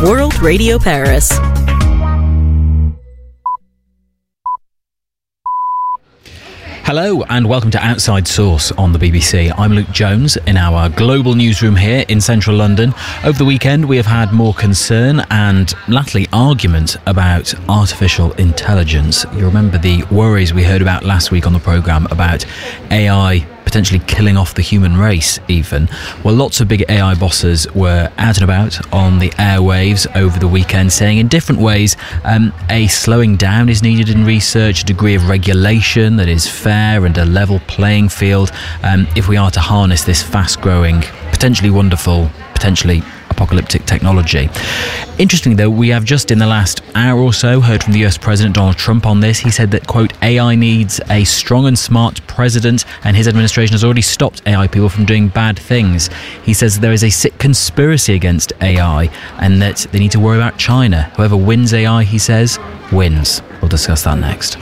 World Radio Paris. Hello and welcome to Outside Source on the BBC. I'm Luke Jones in our global newsroom here in central London. Over the weekend we have had more concern and latterly argument about artificial intelligence. You remember the worries we heard about last week on the programme about AI potentially killing off the human race even. Well, lots of big AI bosses were out and about on the airwaves over the weekend saying in different ways a slowing down is needed in research, a degree of regulation that is fair and a level playing field if we are to harness this fast-growing, potentially wonderful, potentially apocalyptic technology. Interestingly though, we have just in the last hour or so heard from the US President Donald Trump on this. He said that, quote, AI needs a strong and smart president, and his administration has already stopped AI people from doing bad things. He says there is a sick conspiracy against AI and that they need to worry about China. Whoever wins AI, he says, wins. We'll discuss that next.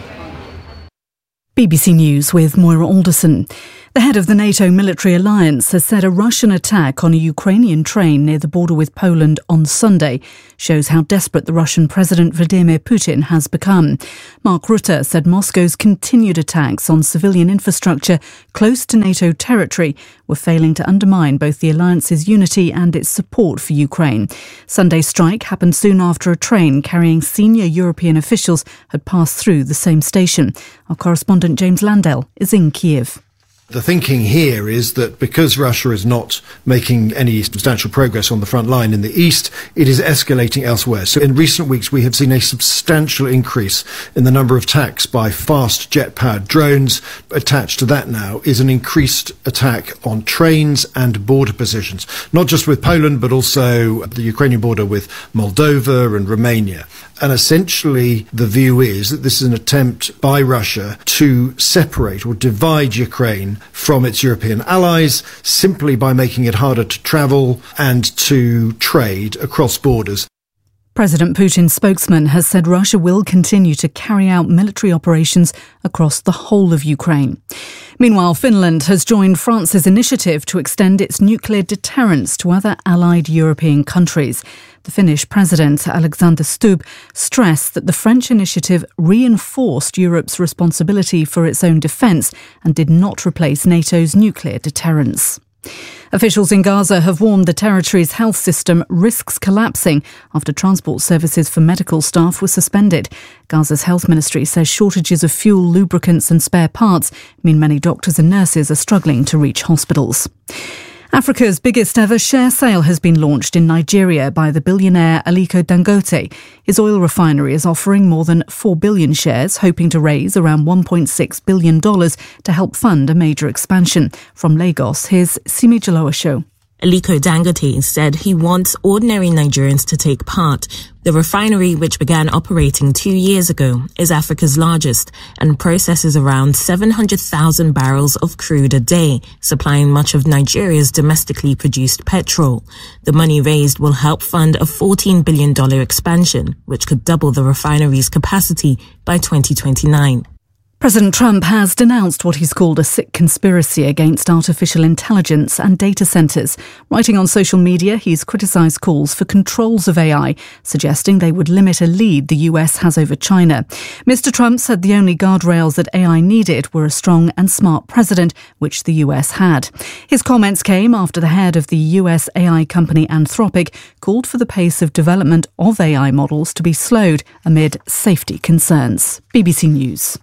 BBC News with Moira Alderson. The head of the NATO military alliance has said a Russian attack on a Ukrainian train near the border with Poland on Sunday shows how desperate the Russian President Vladimir Putin has become. Mark Rutte said Moscow's continued attacks on civilian infrastructure close to NATO territory were failing to undermine both the alliance's unity and its support for Ukraine. Sunday's strike happened soon after a train carrying senior European officials had passed through the same station. Our correspondent James Landell is in Kiev. The thinking here is that because Russia is not making any substantial progress on the front line in the east, it is escalating elsewhere. So in recent weeks, we have seen a substantial increase in the number of attacks by fast jet-powered drones. Attached to that now is an increased attack on trains and border positions, not just with Poland, but also the Ukrainian border with Moldova and Romania. And essentially, the view is that this is an attempt by Russia to separate or divide Ukraine from its European allies simply by making it harder to travel and to trade across borders. President Putin's spokesman has said Russia will continue to carry out military operations across the whole of Ukraine. Meanwhile, Finland has joined France's initiative to extend its nuclear deterrence to other allied European countries. The Finnish President, Alexander Stubb, stressed that the French initiative reinforced Europe's responsibility for its own defence and did not replace NATO's nuclear deterrence. Officials in Gaza have warned the territory's health system risks collapsing after transport services for medical staff were suspended. Gaza's health ministry says shortages of fuel, lubricants and spare parts mean many doctors and nurses are struggling to reach hospitals. Africa's biggest ever share sale has been launched in Nigeria by the billionaire Aliko Dangote. His oil refinery is offering more than 4 billion shares, hoping to raise around $1.6 billion to help fund a major expansion. From Lagos, here's Simi Jalowasho. Aliko Dangote said he wants ordinary Nigerians to take part. The refinery, which began operating 2 years ago, is Africa's largest and processes around 700,000 barrels of crude a day, supplying much of Nigeria's domestically produced petrol. The money raised will help fund a $14 billion expansion, which could double the refinery's capacity by 2029. President Trump has denounced what he's called a sick conspiracy against artificial intelligence and data centres. Writing on social media, he's criticised calls for controls of AI, suggesting they would limit a lead the US has over China. Mr. Trump said the only guardrails that AI needed were a strong and smart president, which the US had. His comments came after the head of the US AI company Anthropic called for the pace of development of AI models to be slowed amid safety concerns. BBC News.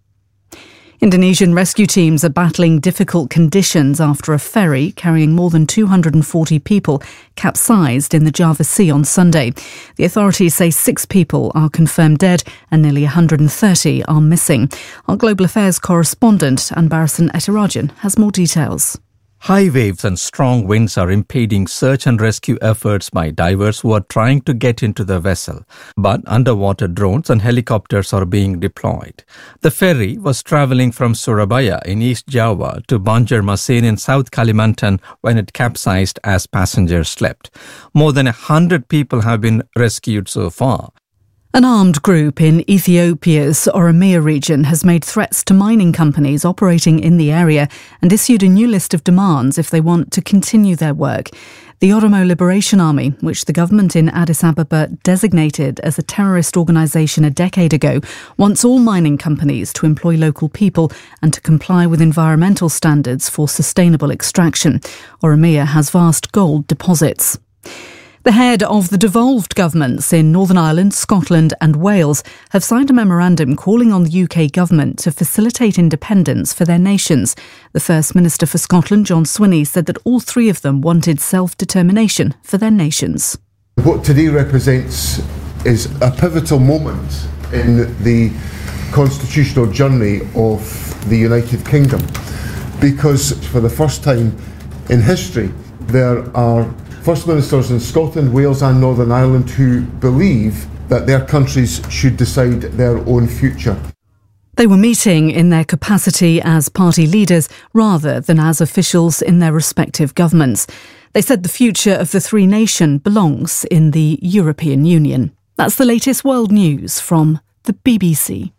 Indonesian rescue teams are battling difficult conditions after a ferry carrying more than 240 people capsized in the Java Sea on Sunday. The authorities say 6 people are confirmed dead and nearly 130 are missing. Our Global Affairs correspondent, Anbarasan Etirajan, has more details. High waves and strong winds are impeding search and rescue efforts by divers who are trying to get into the vessel. But underwater drones and helicopters are being deployed. The ferry was travelling from Surabaya in East Java to Banjarmasin in South Kalimantan when it capsized as passengers slept. More than 100 people have been rescued so far. An armed group in Ethiopia's Oromia region has made threats to mining companies operating in the area and issued a new list of demands if they want to continue their work. The Oromo Liberation Army, which the government in Addis Ababa designated as a terrorist organisation a decade ago, wants all mining companies to employ local people and to comply with environmental standards for sustainable extraction. Oromia has vast gold deposits. The head of the devolved governments in Northern Ireland, Scotland and Wales have signed a memorandum calling on the UK government to facilitate independence for their nations. The First Minister for Scotland, John Swinney, said that all three of them wanted self-determination for their nations. What today represents is a pivotal moment in the constitutional journey of the United Kingdom, because for the first time in history there are First Ministers in Scotland, Wales and Northern Ireland who believe that their countries should decide their own future. They were meeting in their capacity as party leaders rather than as officials in their respective governments. They said the future of the three nations belongs in the European Union. That's the latest world news from the BBC.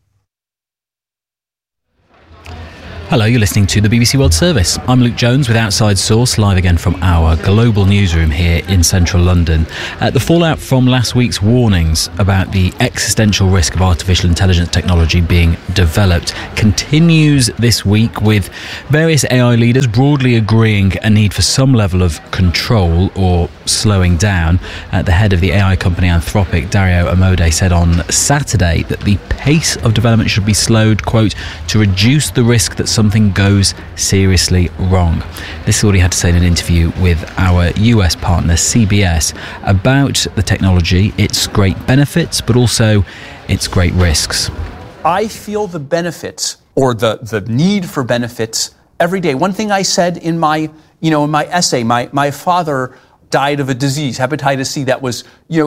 Hello, you're listening to the BBC World Service. I'm Luke Jones with Outside Source, live again from our global newsroom here in central London. The fallout from last week's warnings about the existential risk of artificial intelligence technology being developed continues this week, with various AI leaders broadly agreeing a need for some level of control or slowing down. The head of the AI company Anthropic, Dario Amodei, said on Saturday that the pace of development should be slowed, quote, to reduce the risk that something goes seriously wrong. This is what he had to say in an interview with our US partner CBS about the technology, its great benefits, but also its great risks. I feel the benefits, or the need for benefits, every day. One thing I said in my essay, my father died of a disease, hepatitis C, that was,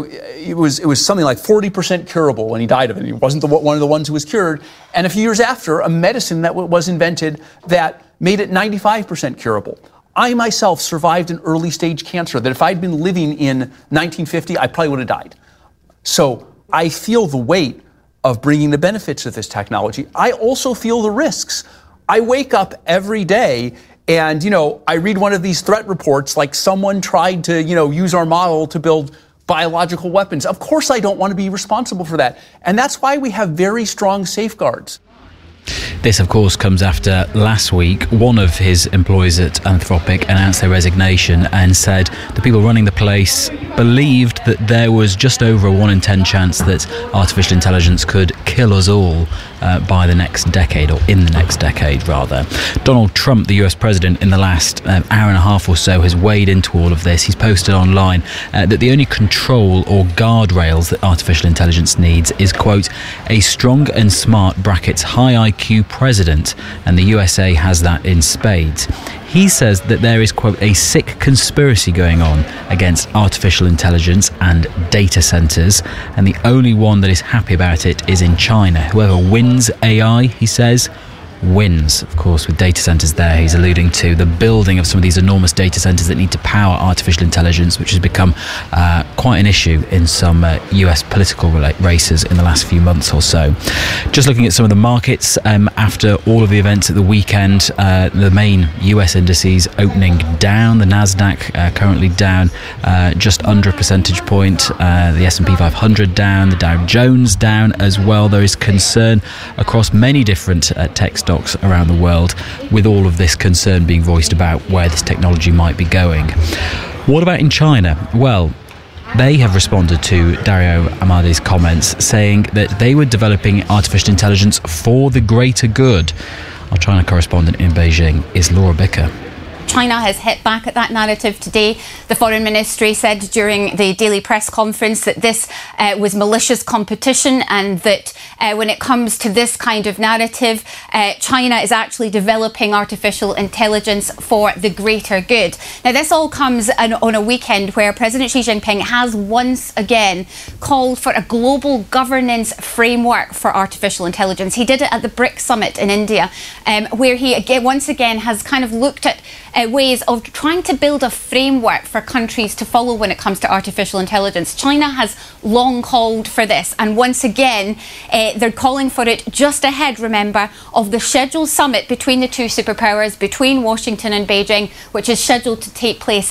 it was something like 40% curable when he died of it. He wasn't one of the ones who was cured. And a few years after, a medicine that was invented that made it 95% curable. I myself survived an early stage cancer that if I'd been living in 1950, I probably would have died. So I feel the weight of bringing the benefits of this technology. I also feel the risks. I wake up every day and, I read one of these threat reports, like someone tried to, use our model to build biological weapons. Of course, I don't want to be responsible for that. And that's why we have very strong safeguards. This, of course, comes after last week one of his employees at Anthropic announced their resignation and said the people running the place believed that there was just over a 1 in 10 chance that artificial intelligence could kill us all by the next decade, or in the next decade, rather. Donald Trump, the US president, in the last hour and a half or so has weighed into all of this. He's posted online that the only control or guardrails that artificial intelligence needs is, quote, a strong and smart (brackets high IQ) president, and the USA has that in spades. He says that there is, quote, a sick conspiracy going on against artificial intelligence and data centres, and the only one that is happy about it is in China. Whoever wins AI, he says, wins. Of course, with data centres there, he's alluding to the building of some of these enormous data centres that need to power artificial intelligence, which has become quite an issue in some US political races in the last few months or so. Just looking at some of the markets after all of the events at the weekend, the main US indices opening down. The Nasdaq currently down just under a percentage point. The S&P 500 down. The Dow Jones down as well. There is concern across many different tech stocks around the world, with all of this concern being voiced about where this technology might be going. What about in China? Well, they have responded to Dario Amodei's comments, saying that they were developing artificial intelligence for the greater good. Our China correspondent in Beijing is Laura Bicker. China has hit back at that narrative today. The Foreign Ministry said during the daily press conference that this was malicious competition, and that when it comes to this kind of narrative, China is actually developing artificial intelligence for the greater good. Now, this all comes on a weekend where President Xi Jinping has once again called for a global governance framework for artificial intelligence. He did it at the BRICS summit in India, where he once again has kind of looked at ways of trying to build a framework for countries to follow when it comes to artificial intelligence. China has long called for this, and once again they're calling for it just ahead, remember, of the scheduled summit between the two superpowers, between Washington and Beijing, which is scheduled to take place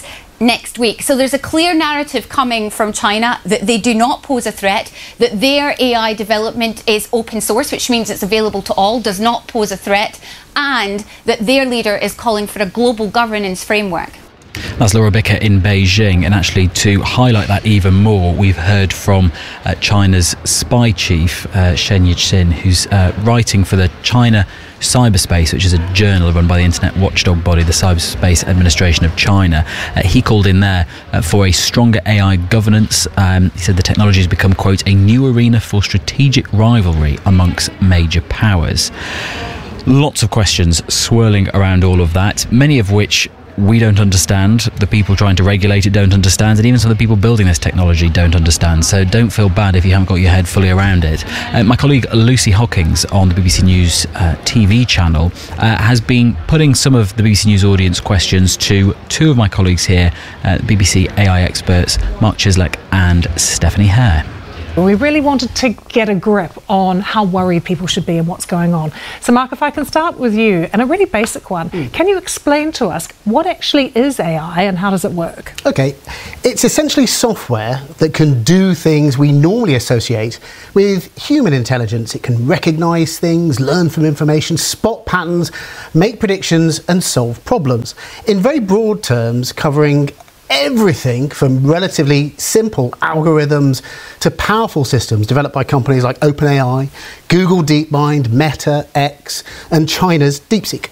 next week. So there's a clear narrative coming from China that they do not pose a threat, that their AI development is open source, which means it's available to all, does not pose a threat, and that their leader is calling for a global governance framework. That's Laura Bicker in Beijing, and actually to highlight that even more, we've heard from China's spy chief, Shen Yixin, who's writing for the China Cyberspace, which is a journal run by the internet watchdog body, the Cyberspace Administration of China. He called in there for a stronger AI governance. He said the technology has become, quote, a new arena for strategic rivalry amongst major powers. Lots of questions swirling around all of that, many of which we don't understand, the people trying to regulate it don't understand, and even some of the people building this technology don't understand. So don't feel bad if you haven't got your head fully around it. My colleague Lucy Hockings on the BBC News TV channel has been putting some of the BBC News audience questions to two of my colleagues here, BBC AI experts Mark Chislak and Stephanie Hare. We really wanted to get a grip on how worried people should be and what's going on. So Mark, if I can start with you, and a really basic one, can you explain to us what actually is AI and how does it work? Okay, it's essentially software that can do things we normally associate with human intelligence. It can recognise things, learn from information, spot patterns, make predictions and solve problems. In very broad terms, covering everything from relatively simple algorithms to powerful systems developed by companies like OpenAI, Google DeepMind, Meta, X, and China's DeepSeek.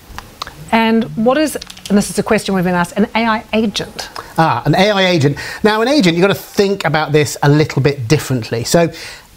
And what is, and this is a question we've been asked, an AI agent? An AI agent. Now, an agent, you've got to think about this a little bit differently. So,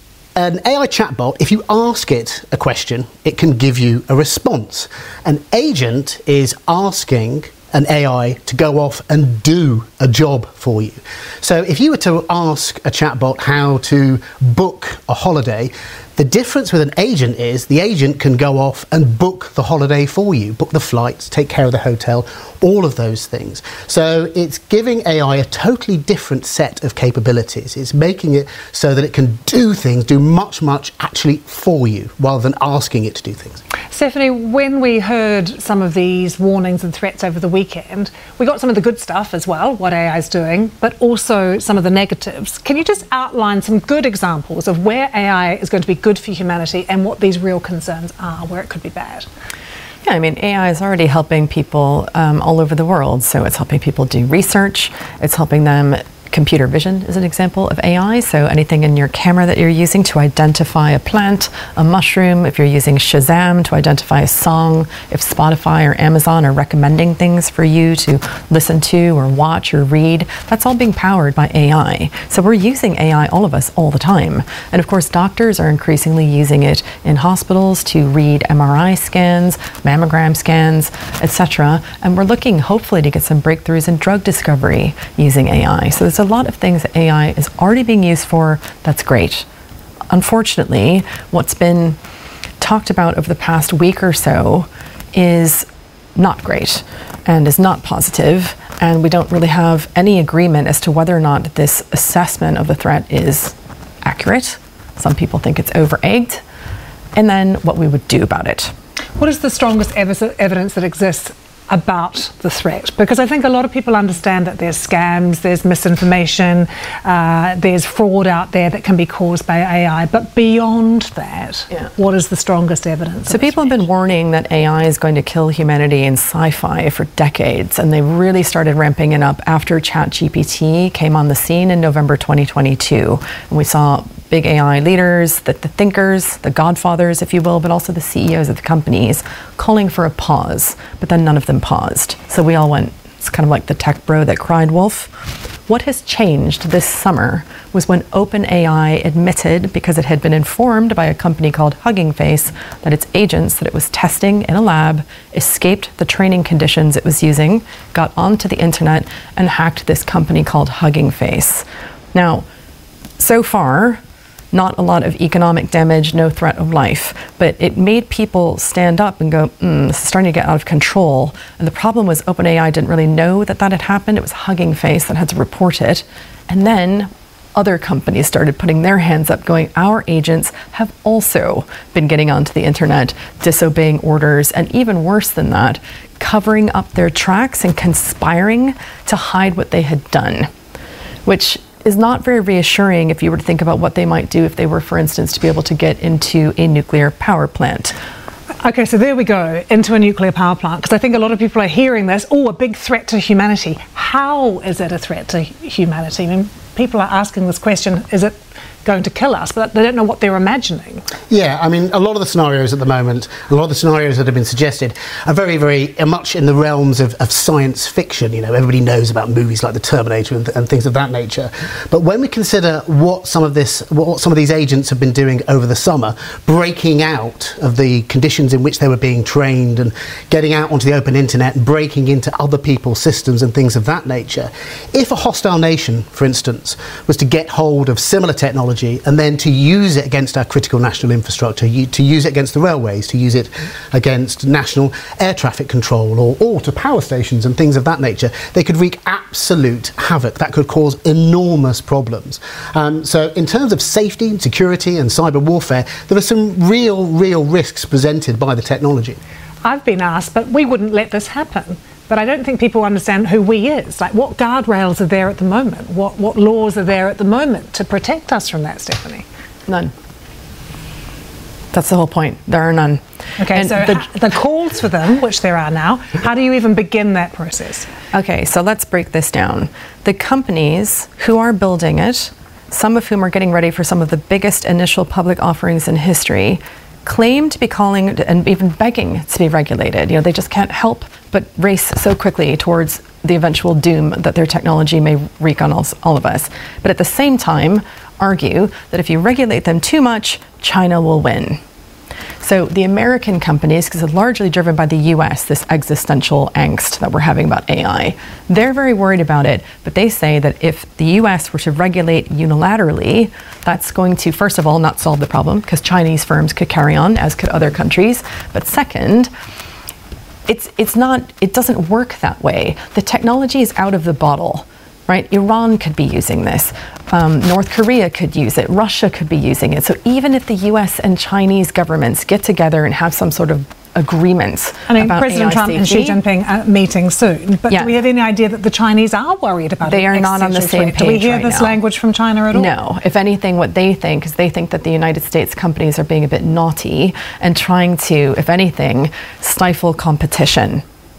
an AI chatbot, if you ask it a question, it can give you a response. An agent is asking an AI to go off and do a job for you. So if you were to ask a chatbot how to book a holiday, the difference with an agent is the agent can go off and book the holiday for you, book the flights, take care of the hotel, all of those things. So it's giving AI a totally different set of capabilities. It's making it so that it can do things, do much actually for you, rather than asking it to do things. Stephanie, when we heard some of these warnings and threats over the weekend, we got some of the good stuff as well, what AI is doing, but also some of the negatives. Can you just outline some good examples of where AI is going to be good for humanity and what these real concerns are, where it could be bad? Yeah, I mean, AI is already helping people all over the world. So it's helping people do research. It's helping them. Computer vision is an example of AI. So anything in your camera that you're using to identify a plant, a mushroom, if you're using Shazam to identify a song, if Spotify or Amazon are recommending things for you to listen to or watch or read, that's all being powered by AI. So we're using AI, all of us, all the time. And of course, doctors are increasingly using it in hospitals to read MRI scans, mammogram scans, etc. And we're looking hopefully to get some breakthroughs in drug discovery using AI. So there's a lot of things that AI is already being used for. That's great. Unfortunately, what's been talked about over the past week or so is not great and is not positive, and we don't really have any agreement as to whether or not this assessment of the threat is accurate. Some people think it's over-egged, and then what we would do about it. What is the strongest evidence that exists about the threat? Because I think a lot of people understand that there's scams, there's misinformation, there's fraud out there that can be caused by AI, but beyond that, what is the strongest evidence? So people have been warning that AI is going to kill humanity in sci-fi for decades, and they really started ramping it up after ChatGPT came on the scene in November 2022. And we saw big AI leaders, the thinkers, the godfathers, if you will, but also the CEOs of the companies calling for a pause, but then none of them paused. So we all went, it's kind of like the tech bro that cried wolf. What has changed this summer was when OpenAI admitted, because it had been informed by a company called Hugging Face, that its agents that it was testing in a lab escaped the training conditions it was using, got onto the internet, and hacked this company called Hugging Face. Now, so far, not a lot of economic damage, no threat of life, but it made people stand up and go, this is starting to get out of control. And the problem was OpenAI didn't really know that that had happened. It was Hugging Face that had to report it. And then other companies started putting their hands up, going, our agents have also been getting onto the internet, disobeying orders, and even worse than that, covering up their tracks and conspiring to hide what they had done, which is not very reassuring if you were to think about what they might do if they were, for instance, to be able to get into a nuclear power plant. Okay, so there we go, into a nuclear power plant, because I think a lot of people are hearing this, a big threat to humanity. How is it a threat to humanity? I mean, people are asking this question, is it going to kill us? But they don't know what they're imagining. Yeah, I mean, a lot of the scenarios at the moment, a lot of the scenarios that have been suggested are very, very much in the realms of science fiction. You know, everybody knows about movies like The Terminator and things of that nature. But when we consider what some of these agents have been doing over the summer, breaking out of the conditions in which they were being trained and getting out onto the open internet and breaking into other people's systems and things of that nature, if a hostile nation, for instance, was to get hold of similar technology and then to use it against our critical national infrastructure, to use it against the railways, to use it against national air traffic control or to power stations and things of that nature, they could wreak absolute havoc. That could cause enormous problems. So in terms of safety and security and cyber warfare, there are some real risks presented by the technology. I've been asked, but we wouldn't let this happen. But I don't think people understand who we is. Like, what guardrails are there at the moment? What laws are there at the moment to protect us from that, Stephanie? None. That's the whole point. There are none. Okay, and so the calls for them, which there are now, how do you even begin that process? Okay, so let's break this down. The companies who are building it, some of whom are getting ready for some of the biggest initial public offerings in history, claim to be calling and even begging to be regulated. You know, they just can't help but race so quickly towards the eventual doom that their technology may wreak on all of us. But at the same time, argue that if you regulate them too much, China will win. So the American companies, because it's largely driven by the US, this existential angst that we're having about AI, they're very worried about it, but they say that if the US were to regulate unilaterally, that's going to, first of all, not solve the problem, because Chinese firms could carry on, as could other countries. But second, it doesn't work that way. The technology is out of the bottle. Right? Iran could be using this. North Korea could use it. Russia could be using it. So even if the US and Chinese governments get together and have some sort of agreements about President Trump and Xi Jinping are meeting soon. But do we have any idea that the Chinese are worried about it? They are not on the same page. Do we hear this language from China at all? No. If anything, what they think is they think that the United States companies are being a bit naughty and trying to, if anything, stifle competition.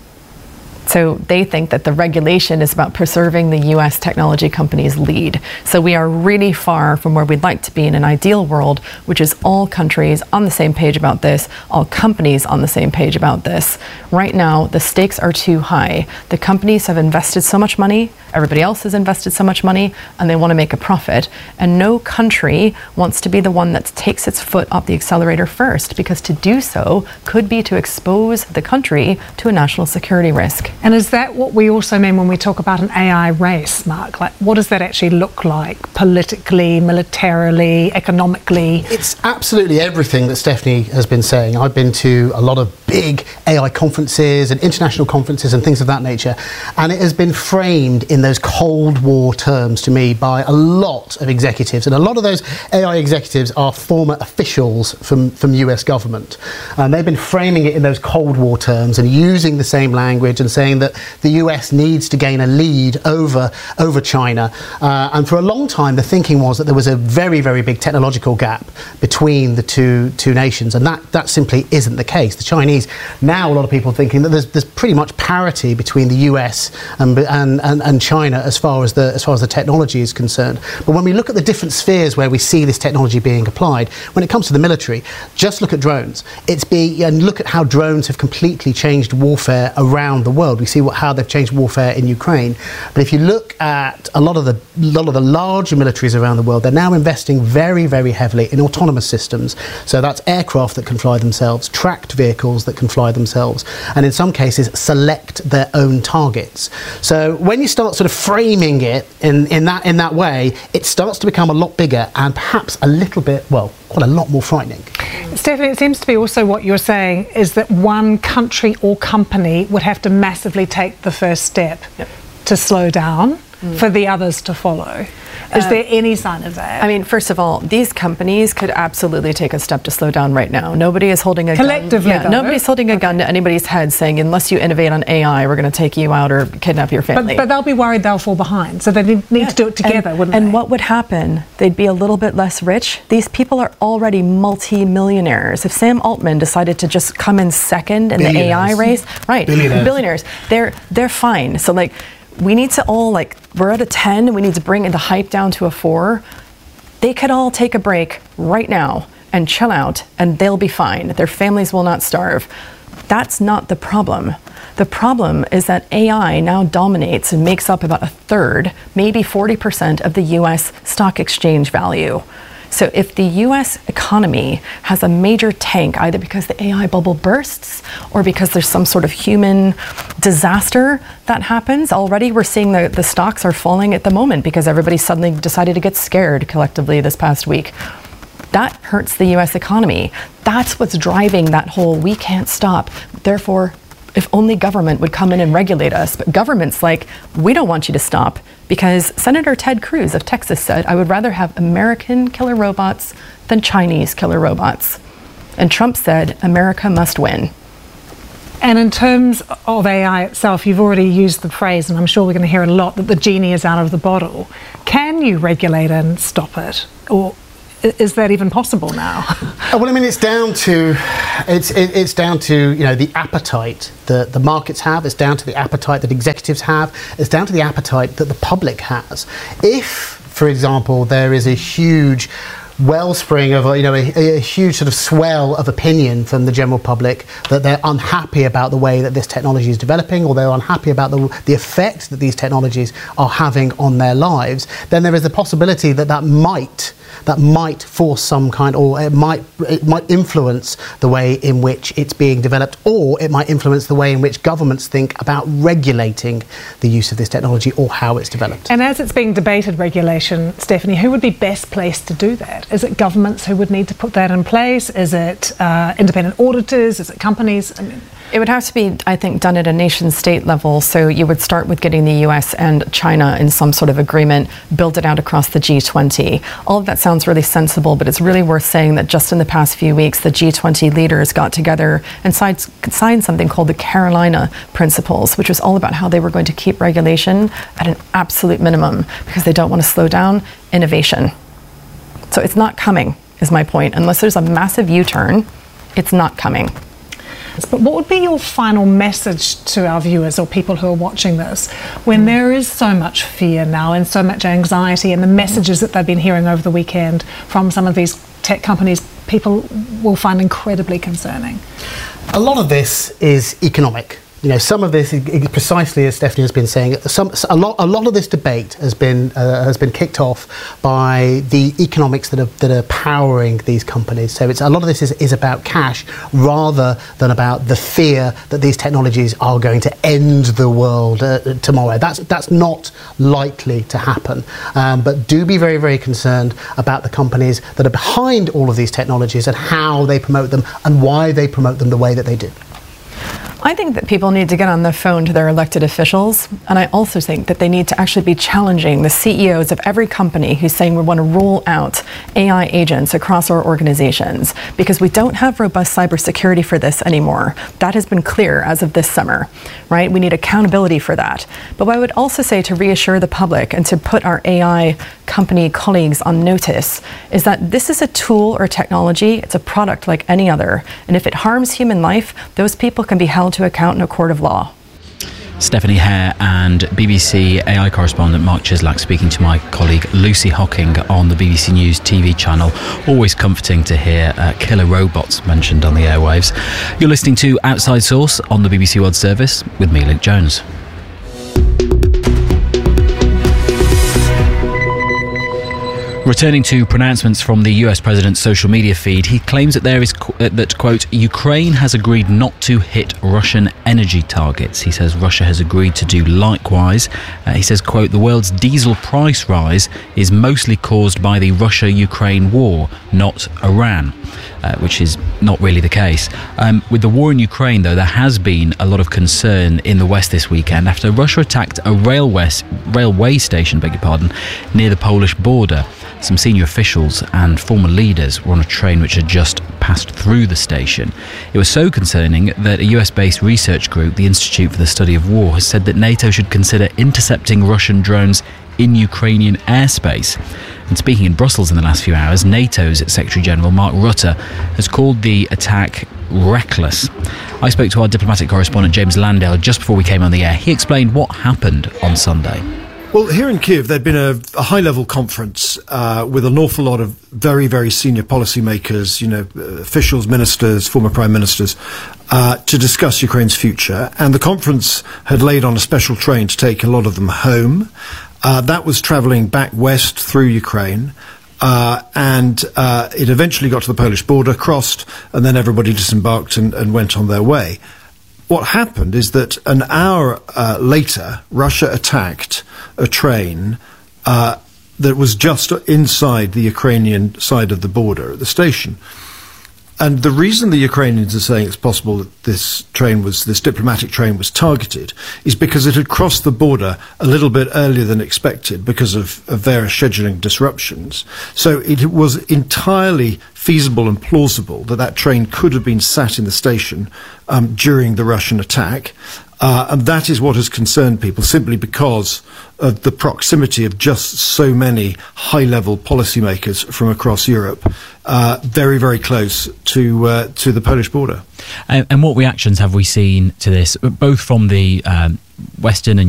So they think that the regulation is about preserving the US technology companies' lead. So we are really far from where we'd like to be in an ideal world, which is all countries on the same page about this, all companies on the same page about this. Right now, the stakes are too high. The companies have invested so much money, everybody else has invested so much money, and they want to make a profit. And no country wants to be the one that takes its foot off the accelerator first, because to do so could be to expose the country to a national security risk. And is that what we also mean when we talk about an AI race, Mark? Like, what does that actually look like politically, militarily, economically? It's absolutely everything that Stephanie has been saying. I've been to a lot of big AI conferences and international conferences and things of that nature, and it has been framed in those Cold War terms to me by a lot of executives, and a lot of those AI executives are former officials from US government. And they've been framing it in those Cold War terms and using the same language and saying that the US needs to gain a lead over China. And for a long time, the thinking was that there was a very, very big technological gap between the two nations, and that simply isn't the case. The Chinese, now a lot of people are thinking that there's pretty much parity between the US and China as far as the technology is concerned. But when we look at the different spheres where we see this technology being applied, when it comes to the military, just look at drones. And look at how drones have completely changed warfare around the world. We see how they've changed warfare in Ukraine. But if you look at a lot of the larger militaries around the world, they're now investing very, very heavily in autonomous systems. So that's aircraft that can fly themselves, tracked vehicles that can fly themselves, and in some cases select their own targets. So when you start sort of framing it in that way, it starts to become a lot bigger and perhaps a little bit, quite a lot more frightening. Stephanie, it seems to be also what you're saying is that one country or company would have to massively take the first step to slow down. for the others to follow. Is there any sign of that? I mean, first of all, these companies could absolutely take a step to slow down right now. Nobody is holding a collectively, gun. Nobody's holding a gun to anybody's head saying, unless you innovate on AI, we're going to take you out or kidnap your family. But they'll be worried they'll fall behind, so they need to do it together, wouldn't they? And what would happen? They'd be a little bit less rich. These people are already multi-millionaires. If Sam Altman decided to just come in second in the AI race, right? Billionaires. They're fine. So like, we need to all, like, we're at a 10, we need to bring the hype down to a 4. They could all take a break right now and chill out, and they'll be fine. Their families will not starve. That's not the problem. The problem is that AI now dominates and makes up about a third, maybe 40% of the US stock exchange value. So if the US economy has a major tank, either because the AI bubble bursts or because there's some sort of human disaster that happens, already we're seeing the stocks are falling at the moment because everybody suddenly decided to get scared collectively this past week. That hurts the US economy. That's what's driving that whole we can't stop. Therefore, if only government would come in and regulate us. But government's like, we don't want you to stop, because Senator Ted Cruz of Texas said, I would rather have American killer robots than Chinese killer robots. And Trump said, America must win. And in terms of AI itself, you've already used the phrase, and I'm sure we're going to hear a lot, that the genie is out of the bottle. Can you regulate and stop it? Or is that even possible now? Well, I mean, it's down to the appetite that the markets have. It's down to the appetite that executives have. It's down to the appetite that the public has. If, for example, there is a huge wellspring of a huge sort of swell of opinion from the general public that they're unhappy about the way that this technology is developing, or they're unhappy about the effect that these technologies are having on their lives, then there is a possibility that might force some kind, or it might influence the way in which it's being developed, or it might influence the way in which governments think about regulating the use of this technology or how it's developed. And as it's being debated, regulation, Stephanie, who would be best placed to do that? Is it governments who would need to put that in place? Is it independent auditors? Is it companies? I mean, it would have to be, I think, done at a nation-state level. So you would start with getting the US and China in some sort of agreement, build it out across the G20. All of that sounds really sensible, but it's really worth saying that just in the past few weeks, the G20 leaders got together and signed something called the Carolina Principles, which was all about how they were going to keep regulation at an absolute minimum because they don't want to slow down innovation. So it's not coming, is my point. Unless there's a massive U-turn, it's not coming. But what would be your final message to our viewers or people who are watching this when there is so much fear now and so much anxiety, and the messages that they've been hearing over the weekend from some of these tech companies, people will find incredibly concerning? A lot of this is economic. Some of this, precisely as Stephanie has been saying, a lot of this debate has been kicked off by the economics that are powering these companies. So a lot of this is about cash rather than about the fear that these technologies are going to end the world tomorrow. That's not likely to happen. But do be very, very concerned about the companies that are behind all of these technologies and how they promote them and why they promote them the way that they do. I think that people need to get on the phone to their elected officials, and I also think that they need to actually be challenging the CEOs of every company who's saying we want to roll out AI agents across our organizations, because we don't have robust cybersecurity for this anymore. That has been clear as of this summer, right? We need accountability for that. But what I would also say to reassure the public and to put our AI company colleagues on notice is that this is a tool or technology, it's a product like any other, and if it harms human life, those people can be held to account in a court of law. Stephanie Hare and BBC AI correspondent Mark Chislak speaking to my colleague Lucy Hocking on the BBC News TV channel. Always comforting to hear killer robots mentioned on the airwaves. You're listening to Outside Source on the BBC World Service with me, Luke Jones. Returning to pronouncements from the US president's social media feed, he claims that that, quote, Ukraine has agreed not to hit Russian energy targets. He says Russia has agreed to do likewise. He says, quote, the world's diesel price rise is mostly caused by the Russia-Ukraine war, not Iran, which is not really the case. With the war in Ukraine, though, there has been a lot of concern in the West this weekend after Russia attacked a railway station, near the Polish border. Some senior officials and former leaders were on a train which had just passed through the station. It was so concerning that a US-based research group, the Institute for the Study of War, has said that NATO should consider intercepting Russian drones in Ukrainian airspace. And speaking in Brussels in the last few hours, NATO's Secretary-General Mark Rutte has called the attack reckless. I spoke to our diplomatic correspondent James Landale just before we came on the air. He explained what happened on Sunday. Well, here in Kyiv, there'd been a high-level conference with an awful lot of very, very senior policymakers, officials, ministers, former prime ministers, to discuss Ukraine's future. And the conference had laid on a special train to take a lot of them home. That was travelling back west through Ukraine. And it eventually got to the Polish border, crossed, and then everybody disembarked and went on their way. What happened is that an hour later, Russia attacked a train that was just inside the Ukrainian side of the border at the station. And the reason the Ukrainians are saying it's possible that this diplomatic train was targeted is because it had crossed the border a little bit earlier than expected because of various scheduling disruptions. So it was entirely feasible and plausible that train could have been sat in the station during the Russian attack. And that is what has concerned people, simply because of the proximity of just so many high-level policymakers from across Europe, very, very close to the Polish border. And what reactions have we seen to this, both from the Western and